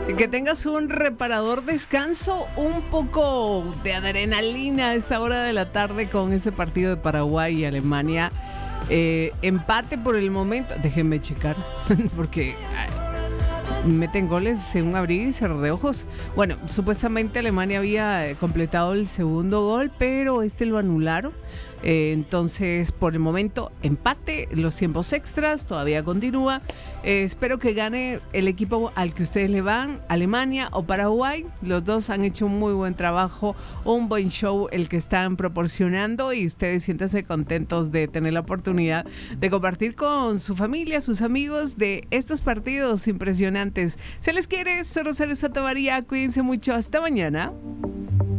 Que tengas un reparador descanso, un poco de adrenalina a esta hora de la tarde con ese partido de Paraguay y Alemania. Empate por el momento. Déjenme checar, porque meten goles en un abrir y cerrar de ojos. Bueno, supuestamente Alemania había completado el segundo gol, pero lo anularon. Entonces, por el momento, empate, los tiempos extras, todavía continúa. Espero que gane el equipo al que ustedes le van, Alemania o Paraguay. Los dos han hecho un muy buen trabajo, un buen show el que están proporcionando, y ustedes siéntanse contentos de tener la oportunidad de compartir con su familia, sus amigos, de estos partidos impresionantes. Se les quiere, soy Rosario Santamaría, cuídense mucho, hasta mañana.